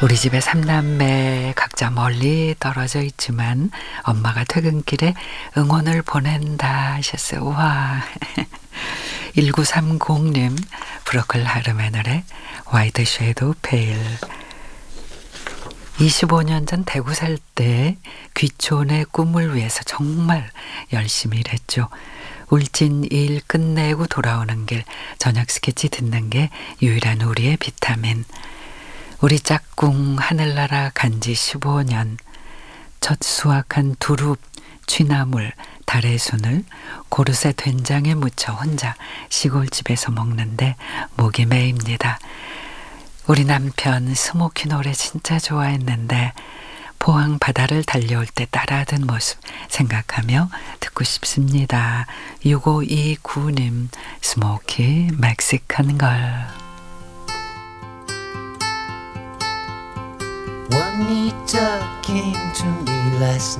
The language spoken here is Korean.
우리 집에 삼남매 각자 멀리 떨어져 있지만 엄마가 퇴근길에 응원을 보낸다 하셨어요. 와. 1930님 브로클 하름의 노래 화이트 쉐이도우 페일. 25년 전 대구 살 때 귀촌의 꿈을 위해서 정말 열심히 일했죠. 울진 일 끝내고 돌아오는 길 저녁 스케치 듣는 게 유일한 우리의 비타민. 우리 짝꿍 하늘나라 간지 15년. 첫 수확한 두릅, 취나물, 달의 순을 고르쇠 된장에 묻혀 혼자 시골집에서 먹는데 목이 메입니다. 우리 남편 스모키 노래 진짜 좋아했는데 포항 바다를 달려올 때 따라하던 모습 생각하며 듣고 싶습니다. 6529님 스모키 멕시칸 걸. Juanita came to me last